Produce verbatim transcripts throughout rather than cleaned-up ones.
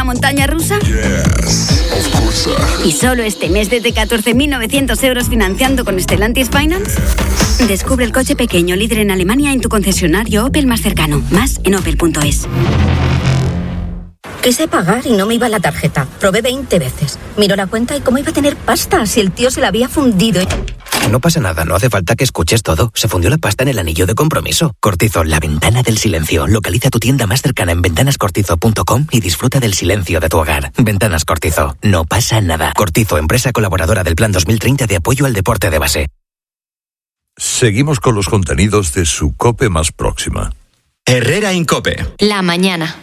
una montaña rusa? Yes, of course. ¿Y solo este mes desde catorce mil novecientos euros financiando con Stellantis Finance? Descubre el coche pequeño líder en Alemania en tu concesionario Opel más cercano. Más en opel punto es. Quise pagar y no me iba la tarjeta. Probé veinte veces. Miró la cuenta y cómo iba a tener pasta si el tío se la había fundido. No pasa nada, no hace falta que escuches todo. Se fundió la pasta en el anillo de compromiso. Cortizo, la ventana del silencio. Localiza tu tienda más cercana en ventanas cortizo punto com y disfruta del silencio de tu hogar. Ventanas Cortizo, no pasa nada. Cortizo, empresa colaboradora del Plan dos mil treinta de apoyo al deporte de base. Seguimos con los contenidos de su COPE más próxima. Herrera Incope. La mañana.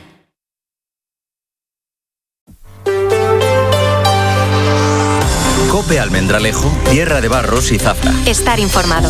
Cope Almendralejo, Tierra de Barros y Zafra. Estar informado.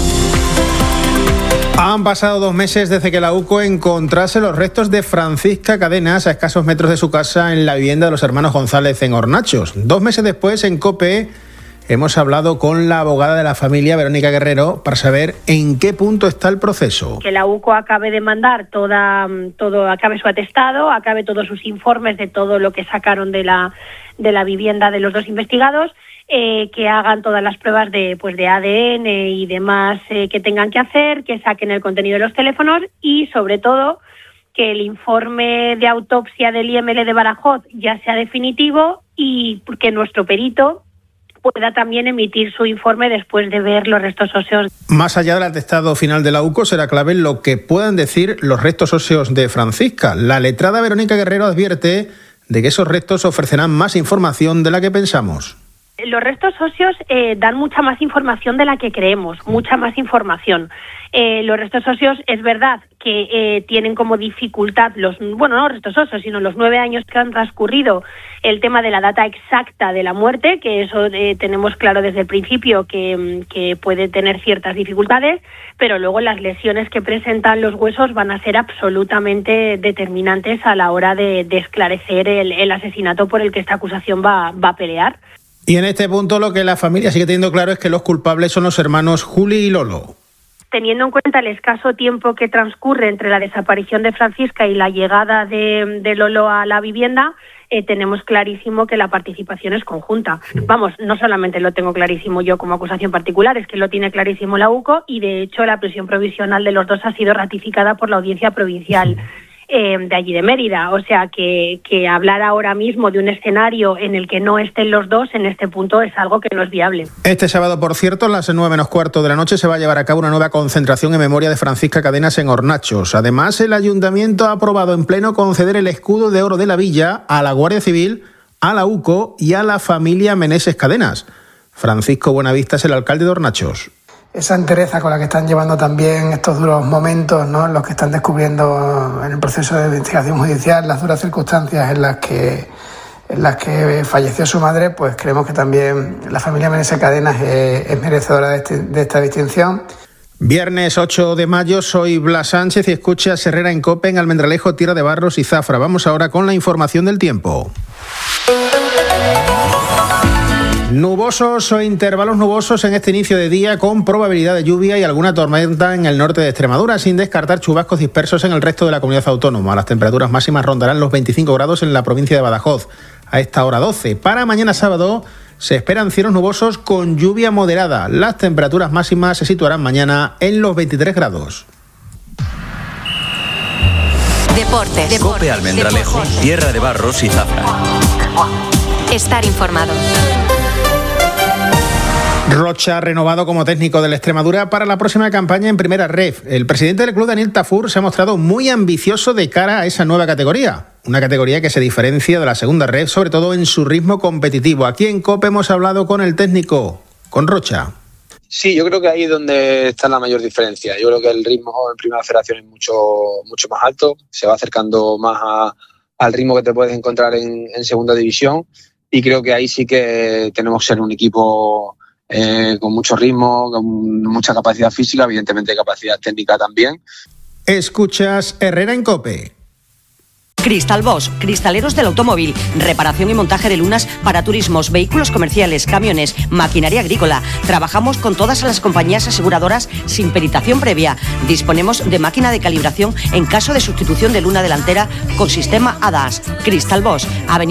Han pasado dos meses desde que la UCO encontrase los restos de Francisca Cadenas a escasos metros de su casa en la vivienda de los hermanos González en Hornachos. Dos meses después, en COPE, hemos hablado con la abogada de la familia, Verónica Guerrero, para saber en qué punto está el proceso. Que la UCO acabe de mandar toda, todo, acabe su atestado, acabe todos sus informes de todo lo que sacaron de la, de la vivienda de los dos investigados. Eh, que hagan todas las pruebas de pues de A D N y demás eh, que tengan que hacer, que saquen el contenido de los teléfonos y, sobre todo, que el informe de autopsia del I M L de Badajoz ya sea definitivo y que nuestro perito pueda también emitir su informe después de ver los restos óseos. Más allá del atestado final de la UCO, será clave lo que puedan decir los restos óseos de Francisca. La letrada Verónica Guerrero advierte de que esos restos ofrecerán más información de la que pensamos. Los restos óseos eh, dan mucha más información de la que creemos, mucha más información. Eh, los restos óseos es verdad que eh, tienen como dificultad los, bueno, no los restos óseos, sino los nueve años que han transcurrido, el tema de la data exacta de la muerte, que eso eh, tenemos claro desde el principio que, que puede tener ciertas dificultades, pero luego las lesiones que presentan los huesos van a ser absolutamente determinantes a la hora de, de esclarecer el, el asesinato por el que esta acusación va, va a pelear. Y en este punto lo que la familia sigue teniendo claro es que los culpables son los hermanos Juli y Lolo. Teniendo en cuenta el escaso tiempo que transcurre entre la desaparición de Francisca y la llegada de, de Lolo a la vivienda, eh, tenemos clarísimo que la participación es conjunta. Sí. Vamos, no solamente lo tengo clarísimo yo como acusación particular, es que lo tiene clarísimo la UCO y, de hecho, la prisión provisional de los dos ha sido ratificada por la Audiencia Provincial. Sí. Eh, de allí de Mérida, o sea que, que hablar ahora mismo de un escenario en el que no estén los dos en este punto es algo que no es viable. Este sábado, por cierto, a las nueve menos cuarto de la noche se va a llevar a cabo una nueva concentración en memoria de Francisca Cadenas en Hornachos. Además, el Ayuntamiento ha aprobado en pleno conceder el escudo de oro de la villa a la Guardia Civil, a la UCO y a la familia Meneses Cadenas. Francisco Buenavista es el alcalde de Hornachos. Esa entereza con la que están llevando también estos duros momentos, ¿no?, en los que están descubriendo en el proceso de investigación judicial las duras circunstancias en las que en las que falleció su madre, pues creemos que también la familia Meneses Cadenas es, es merecedora de, este, de esta distinción. Viernes ocho de mayo, soy Blas Sánchez y escuchas Herrera en COPE en Almendralejo, Tierra de Barros y Zafra. Vamos ahora con la información del tiempo. Nubosos o intervalos nubosos en este inicio de día con probabilidad de lluvia y alguna tormenta en el norte de Extremadura, sin descartar chubascos dispersos en el resto de la comunidad autónoma. Las temperaturas máximas rondarán los veinticinco grados en la provincia de Badajoz, a esta hora doce. Para mañana sábado se esperan cielos nubosos con lluvia moderada. Las temperaturas máximas se situarán mañana en los veintitrés grados. Deportes. Cope Almendralejo, Deportes. Tierra de Barros y Zafra. Estar informado. Rocha renovado como técnico del Extremadura para la próxima campaña en Primera Ref. El presidente del club, Daniel Tafur, se ha mostrado muy ambicioso de cara a esa nueva categoría. Una categoría que se diferencia de la Segunda Ref, sobre todo en su ritmo competitivo. Aquí en COPE hemos hablado con el técnico, con Rocha. Sí, yo creo que ahí es donde está la mayor diferencia. Yo creo que el ritmo en Primera Federación es mucho, mucho más alto. Se va acercando más a, al ritmo que te puedes encontrar en, en Segunda División. Y creo que ahí sí que tenemos que ser un equipo Eh, con mucho ritmo, con mucha capacidad física, evidentemente capacidad técnica también. Escuchas Herrera en COPE. Cristal Bosch, cristaleros del automóvil, reparación y montaje de lunas para turismos, vehículos comerciales, camiones, maquinaria agrícola. Trabajamos con todas las compañías aseguradoras sin peritación previa. Disponemos de máquina de calibración en caso de sustitución de luna delantera con sistema A D A S. Cristal Bosch, Avenida